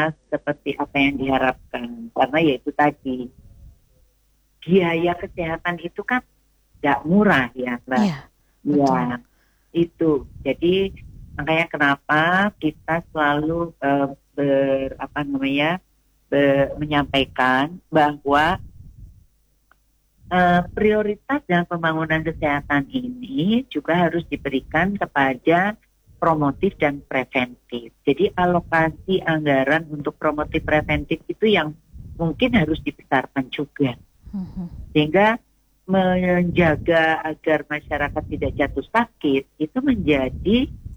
bisa seperti apa yang diharapkan. Karena yaitu tadi, biaya kesehatan itu kan nggak murah ya, Mbak. Iya, betul. Ya, itu. Jadi makanya kenapa kita selalu menyampaikan bahwa prioritas dalam pembangunan kesehatan ini juga harus diberikan kepada promotif dan preventif. Jadi alokasi anggaran untuk promotif preventif itu yang mungkin harus dibesarkan juga. Sehingga menjaga agar masyarakat tidak jatuh sakit itu menjadi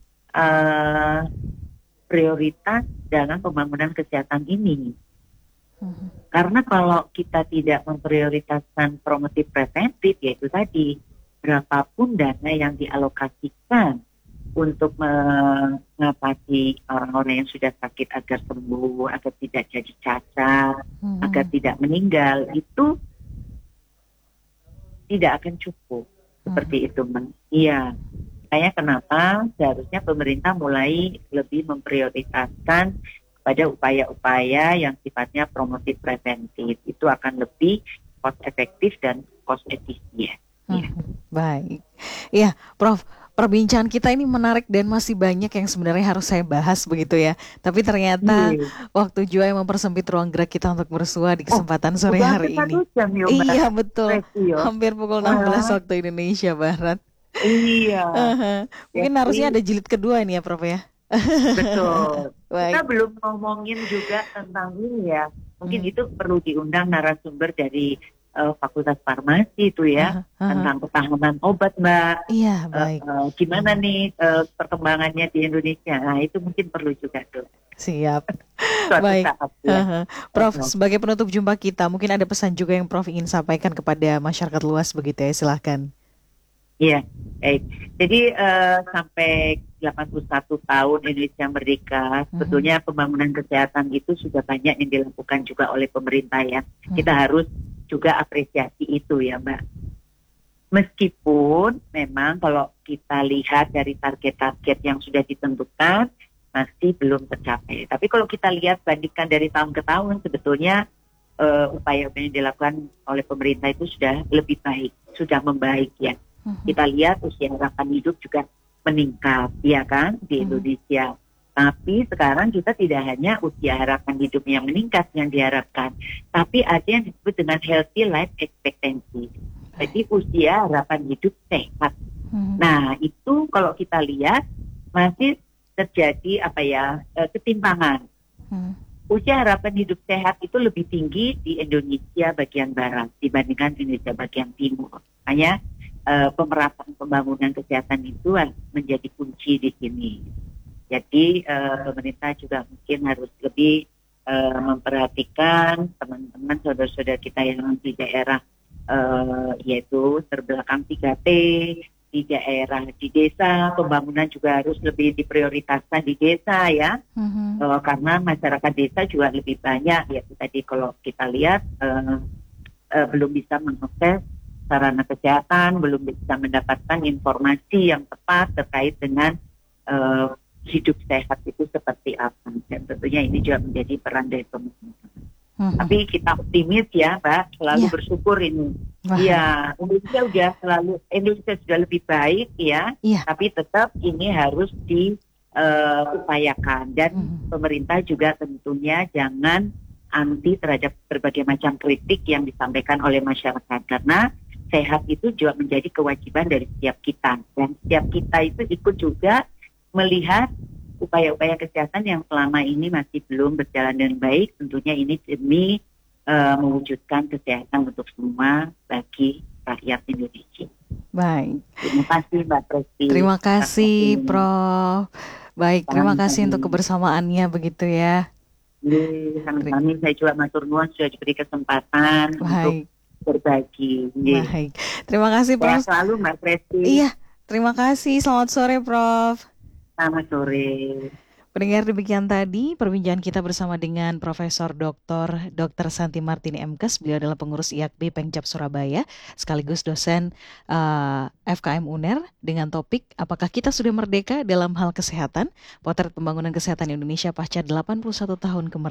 prioritas dalam pembangunan kesehatan ini. Karena kalau kita tidak memprioritaskan promotif preventif, yaitu tadi berapapun dana yang dialokasikan untuk mengatasi orang-orang yang sudah sakit agar sembuh, agar tidak jadi cacat, agar tidak meninggal, itu tidak akan cukup. Seperti itu, Mbak. Iya. Makanya kenapa seharusnya pemerintah mulai lebih memprioritaskan pada upaya-upaya yang sifatnya promotif preventif. Itu akan lebih cost efektif dan cost efisien. Baik. Iya, Prof. Perbincangan kita ini menarik dan masih banyak yang sebenarnya harus saya bahas begitu ya. Tapi ternyata waktu juga yang mempersempit ruang gerak kita untuk bersua di kesempatan sore hari ini. Iya, betul. Hampir pukul 16 waktu Indonesia Barat. Iya. Mungkin harusnya ada jilid kedua ini ya, Prof ya. Betul. Kita belum ngomongin juga tentang ini ya. Mungkin itu perlu diundang narasumber dari Fakultas Farmasi itu ya, tentang ketahanan obat, Mbak. Iya, baik. Gimana nih perkembangannya di Indonesia? Nah, itu mungkin perlu juga tuh. Siap. Baik. Saat, ya. Prof, sebagai penutup jumpa kita, mungkin ada pesan juga yang Prof ingin sampaikan kepada masyarakat luas begitu ya, silahkan. Iya, baik. Jadi sampai 81 tahun Indonesia merdeka, sebetulnya pembangunan kesehatan itu sudah banyak yang dilakukan juga oleh pemerintah ya. Kita harus juga apresiasi itu ya, Mbak. Meskipun memang kalau kita lihat dari target-target yang sudah ditentukan masih belum tercapai. Tapi kalau kita lihat bandingkan dari tahun ke tahun, sebetulnya upaya-upaya yang dilakukan oleh pemerintah itu sudah lebih baik, sudah membaik ya. Kita lihat usia harapan hidup juga meningkat, ya kan, di Indonesia. Tapi sekarang kita tidak hanya usia harapan hidup yang meningkat yang diharapkan, tapi ada yang disebut dengan healthy life expectancy. Jadi usia harapan hidup sehat. Nah, itu kalau kita lihat masih terjadi ketimpangan. Usia harapan hidup sehat itu lebih tinggi di Indonesia bagian barat dibandingkan Indonesia bagian timur. Hanya pemerataan pembangunan kesehatan itu menjadi kunci di sini. Jadi pemerintah juga mungkin harus lebih memperhatikan teman-teman saudara-saudara kita yang di daerah yaitu terbelakang 3T, di daerah, di desa, pembangunan juga harus lebih diprioritaskan di desa ya, karena masyarakat desa juga lebih banyak ya. Tadi kalau kita lihat belum bisa mengakses sarana kesehatan, belum bisa mendapatkan informasi yang tepat terkait dengan hidup sehat itu seperti apa. Dan tentunya ini juga menjadi peran dari pemerintah. Tapi kita optimis ya, Mbak, selalu bersyukur ini. Iya, Indonesia sudah lebih baik ya, tapi tetap ini harus diupayakan. Dan pemerintah juga tentunya jangan anti terhadap berbagai macam kritik yang disampaikan oleh masyarakat, karena sehat itu juga menjadi kewajiban dari setiap kita. Dan setiap kita itu ikut juga melihat upaya-upaya kesehatan yang selama ini masih belum berjalan dengan baik. Tentunya ini demi mewujudkan kesehatan untuk semua bagi rakyat Indonesia. Baik. Terima kasih, Mbak Presti. Terima kasih, Prof. Baik, terima kasih untuk kebersamaannya begitu ya. Kami saya juga matur nuwun sudah diberi kesempatan untuk berbagi. Baik. Terima kasih, Prof. Sehat selalu, Mbak Presti. Iya, terima kasih. Selamat sore, Prof. Selamat sore. Pendengar, demikian tadi perbincangan kita bersama dengan Profesor Dr. Santi Martini MKes. Beliau adalah pengurus IAKB Pemkab Surabaya, sekaligus dosen FKM UNER, dengan topik apakah kita sudah merdeka dalam hal kesehatan, potret pembangunan kesehatan Indonesia pasca 81 tahun kemerdekaan.